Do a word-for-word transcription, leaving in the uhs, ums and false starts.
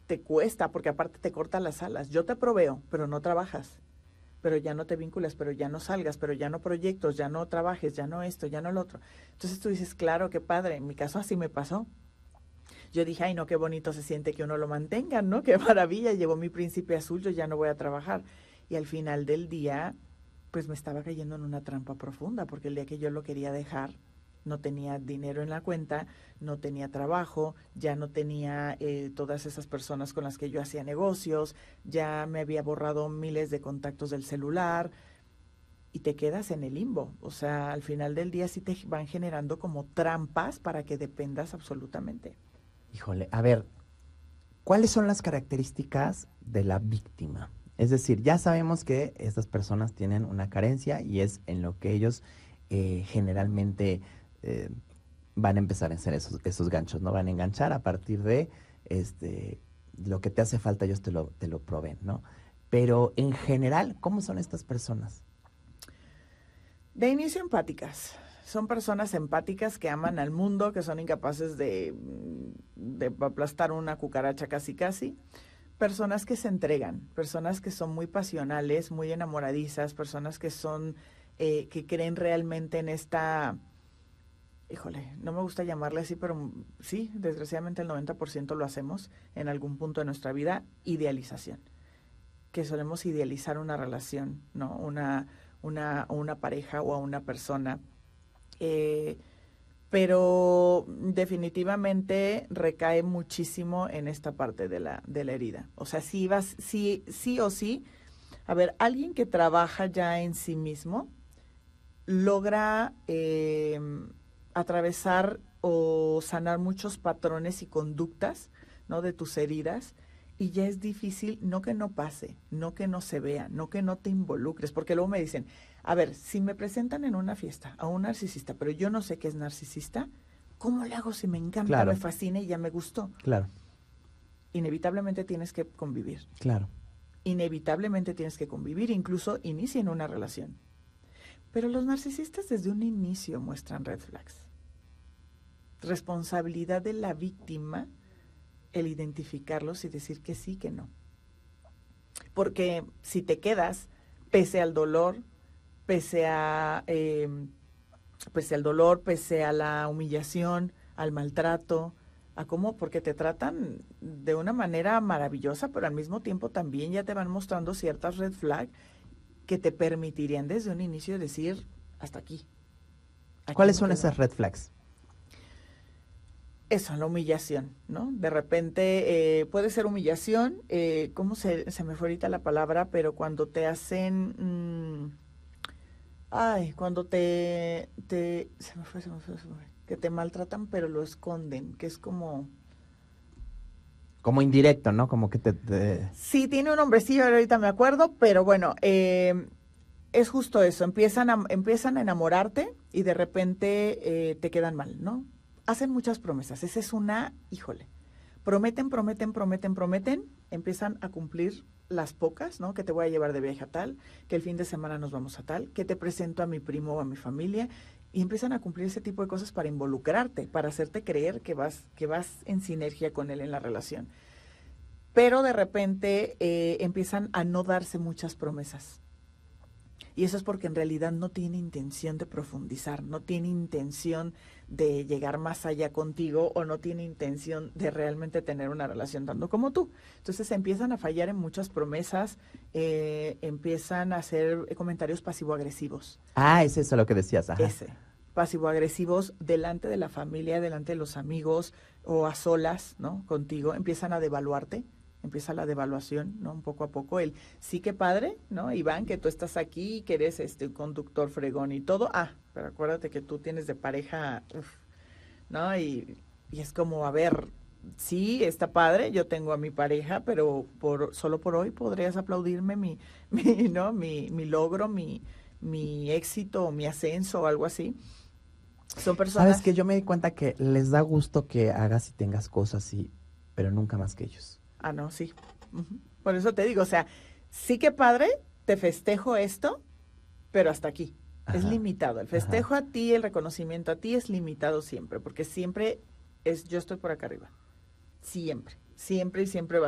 te cuesta, porque aparte te corta las alas. Yo te proveo, pero no trabajas, pero ya no te vinculas, pero ya no salgas, pero ya no proyectos, ya no trabajes, ya no esto, ya no lo otro. Entonces tú dices, claro, qué padre, en mi caso así me pasó. Yo dije, ay, no, qué bonito se siente que uno lo mantenga, ¿no? Qué maravilla, llegó mi príncipe azul, yo ya no voy a trabajar. Y al final del día, pues me estaba cayendo en una trampa profunda, porque el día que yo lo quería dejar, no tenía dinero en la cuenta, no tenía trabajo, ya no tenía eh, todas esas personas con las que yo hacía negocios, ya me había borrado miles de contactos del celular y te quedas en el limbo. O sea, al final del día sí te van generando como trampas para que dependas absolutamente. Híjole, a ver, ¿cuáles son las características de la víctima? Es decir, ya sabemos que estas personas tienen una carencia y es en lo que ellos eh, generalmente eh, van a empezar a hacer esos, esos ganchos, ¿no? Van a enganchar a partir de este, lo que te hace falta, ellos te lo, te lo proveen, ¿no? Pero en general, ¿cómo son estas personas? De inicio empáticas. Son personas empáticas que aman al mundo, que son incapaces de, de aplastar una cucaracha casi casi. Personas que se entregan, personas que son muy pasionales, muy enamoradizas, personas que son, eh, que creen realmente en esta, híjole, no me gusta llamarle así, pero sí, desgraciadamente el noventa por ciento lo hacemos en algún punto de nuestra vida, idealización. Que solemos idealizar una relación, ¿no? Una, una, una pareja o a una persona. Eh, pero definitivamente recae muchísimo en esta parte de la, de la herida. O sea, sí, vas, sí, sí o sí, a ver, alguien que trabaja ya en sí mismo logra eh, atravesar o sanar muchos patrones y conductas, ¿no? De tus heridas, y ya es difícil, no que no pase, no que no se vea, no que no te involucres, porque luego me dicen, a ver, si me presentan en una fiesta a un narcisista, pero yo no sé qué es narcisista, ¿cómo le hago si me encanta, Claro. me fascina y ya me gustó? Claro. Inevitablemente tienes que convivir. Claro. Inevitablemente tienes que convivir, incluso inicia en una relación. Pero los narcisistas desde un inicio muestran red flags. Responsabilidad de la víctima el identificarlos y decir que sí, que no. Porque si te quedas, pese al dolor, pese a eh, pese al dolor, pese a la humillación, al maltrato, a cómo, porque te tratan de una manera maravillosa, pero al mismo tiempo también ya te van mostrando ciertas red flags que te permitirían desde un inicio decir hasta aquí. Aquí ¿Cuáles me son quedo. esas red flags? Eso, la humillación, ¿no? De repente eh, puede ser humillación, eh, ¿cómo se, se me fue ahorita la palabra? Pero cuando te hacen, mmm, ay, cuando te, te, se me fue, se me fue, se me fue, que te maltratan pero lo esconden, que es como... Como indirecto, ¿no? Como que te... te... Sí, tiene un nombrecillo, ahorita me acuerdo, pero bueno, eh, es justo eso, empiezan a, empiezan a enamorarte y de repente eh, te quedan mal, ¿no? Hacen muchas promesas, esa es una, híjole, prometen, prometen, prometen, prometen, empiezan a cumplir las pocas, ¿no? Que te voy a llevar de viaje a tal, que el fin de semana nos vamos a tal, que te presento a mi primo o a mi familia, y empiezan a cumplir ese tipo de cosas para involucrarte, para hacerte creer que vas, que vas en sinergia con él en la relación. Pero de repente eh, empiezan a no darse muchas promesas. Y eso es porque en realidad no tiene intención de profundizar, no tiene intención de llegar más allá contigo o no tiene intención de realmente tener una relación tanto como tú. Entonces empiezan a fallar en muchas promesas, eh, empiezan a hacer comentarios pasivo-agresivos. Ah, es eso lo que decías, ajá. Ese, pasivo-agresivos delante de la familia, delante de los amigos o a solas, ¿no? Contigo, empiezan a devaluarte. Empieza la devaluación, ¿no? Un poco a poco, el sí que padre, ¿no? Iván, que tú estás aquí, que eres este un conductor fregón y todo. Ah, pero acuérdate que tú tienes de pareja, uf, ¿no? Y, y es como, a ver, sí, está padre, yo tengo a mi pareja, pero por solo por hoy podrías aplaudirme mi, mi ¿no? Mi, mi logro, mi, mi éxito, mi ascenso o algo así. Son personas... Sabes que yo me di cuenta que les da gusto que hagas y tengas cosas así, pero nunca más que ellos. Ah, no, sí. Uh-huh. Por eso te digo, o sea, sí que padre, te festejo esto, pero hasta aquí. Ajá. Es limitado. El festejo Ajá. a ti, el reconocimiento a ti es limitado siempre, porque siempre es yo estoy por acá arriba. Siempre, siempre y siempre va